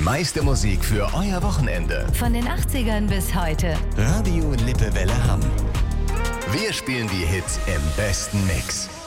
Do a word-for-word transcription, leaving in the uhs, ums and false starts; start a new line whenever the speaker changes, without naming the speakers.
meiste Musik für euer Wochenende.
Von den achtzigern bis heute.
Radio Lippewelle Hamm. Wir spielen die Hits im besten Mix.